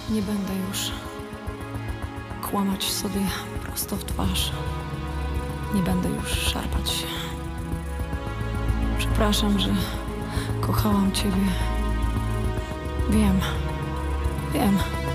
Nie będę już kłamać sobie prosto w twarz. Nie będę już szarpać się. Przepraszam, że kochałam ciebie. Wiem.